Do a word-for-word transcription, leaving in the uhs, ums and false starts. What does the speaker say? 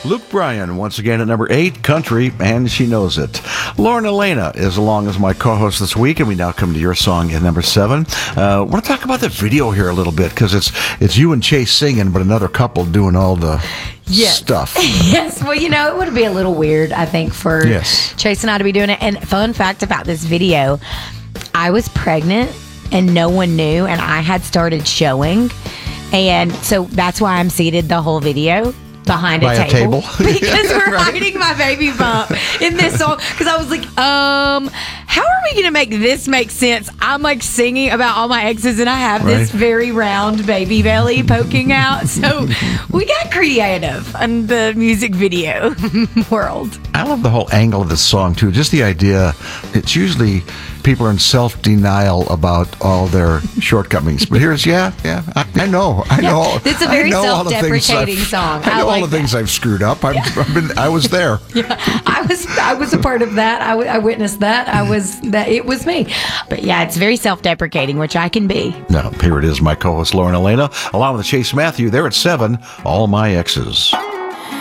Luke Bryan, once again at number eight, country, and she knows it. Lauren Elena is along as my co-host this week, and we now come to your song at number seven. Uh, I want to talk about the video here a little bit, because it's it's you and Chase singing, but another couple doing all the yes. stuff. Yes, well, you know, it would be a little weird, I think, for yes. Chase and I to be doing it. And fun fact about this video, I was pregnant, and no one knew, and I had started showing. And so that's why I'm seated the whole video behind By a table, a table. because we're Right. hiding my baby bump in this song. Because I was like, um, how are we gonna make this make sense? I'm like singing about all my exes, and I have this Right. very round baby belly poking out. So we got creative in the music video world. I love the whole angle of this song, too. Just the idea, it's usually people are in self-denial about all their shortcomings. But here's, yeah, yeah, I, I know. I Yeah, know. it's a very I know all the things self-deprecating I've- song. I I know all like the things I've screwed up. I've, I've been, I was there. Yeah, I was I was a part of that. I, w- I witnessed that. I was that it was me. But yeah, it's very self-deprecating, which I can be. Now, here it is, my co-host Lauren Elena, along with Chase Matthew. They're at seven, All My Exes.